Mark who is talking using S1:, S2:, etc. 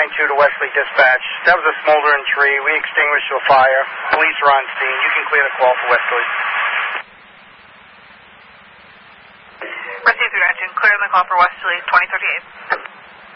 S1: 392 to Wesley Dispatch. That was a smoldering tree. We extinguished a fire. Police are on scene. You can clear the call for Wesley.
S2: Wesley 392, clear the call for Wesley 2038.